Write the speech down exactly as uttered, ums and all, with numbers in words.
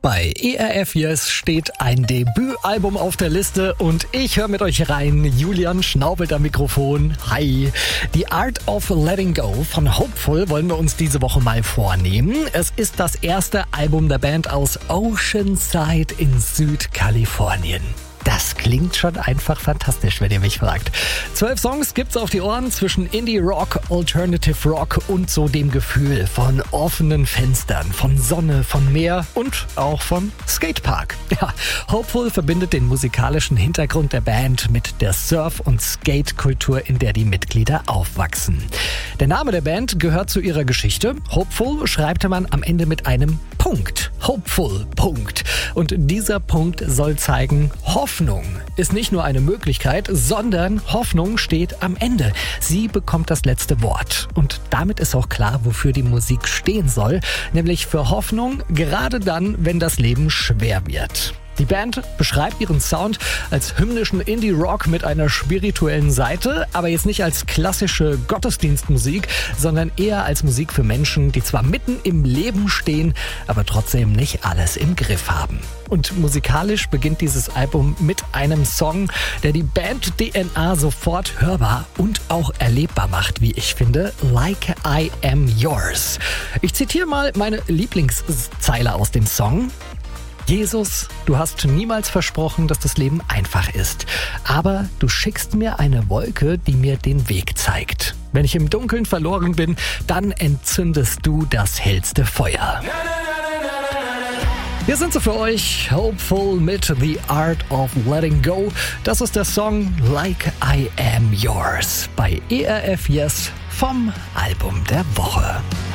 Bei E R F Yes steht ein Debütalbum auf der Liste und ich höre mit euch rein. Julian schnaubelt am Mikrofon. Hi. The Art of Letting Go von Hopeful wollen wir uns diese Woche mal vornehmen. Es ist das erste Album der Band aus Oceanside in Südkalifornien. Das klingt schon einfach fantastisch, wenn ihr mich fragt. Zwölf Songs gibt's auf die Ohren zwischen Indie-Rock, Alternative Rock und so dem Gefühl von offenen Fenstern, von Sonne, von Meer und auch von Skatepark. Ja, Hopeful verbindet den musikalischen Hintergrund der Band mit der Surf- und Skate-Kultur, in der die Mitglieder aufwachsen. Der Name der Band gehört zu ihrer Geschichte. Hopeful schreibt man am Ende mit einem Punkt. Hopeful, Punkt. Und dieser Punkt soll zeigen, Hoffnung ist nicht nur eine Möglichkeit, sondern Hoffnung steht am Ende. Sie bekommt das letzte Wort. Und damit ist auch klar, wofür die Musik stehen soll, nämlich für Hoffnung, gerade dann, wenn das Leben schwer wird. Die Band beschreibt ihren Sound als hymnischen Indie-Rock mit einer spirituellen Seite, aber jetzt nicht als klassische Gottesdienstmusik, sondern eher als Musik für Menschen, die zwar mitten im Leben stehen, aber trotzdem nicht alles im Griff haben. Und musikalisch beginnt dieses Album mit einem Song, der die Band-D N A sofort hörbar und auch erlebbar macht, wie ich finde, Like I Am Yours. Ich zitiere mal meine Lieblingszeile aus dem Song. Jesus, du hast niemals versprochen, dass das Leben einfach ist. Aber du schickst mir eine Wolke, die mir den Weg zeigt. Wenn ich im Dunkeln verloren bin, dann entzündest du das hellste Feuer. Hier sind sie für euch, Hopeful mit The Art of Letting Go. Das ist der Song Like I Am Yours bei E R F Yes vom Album der Woche.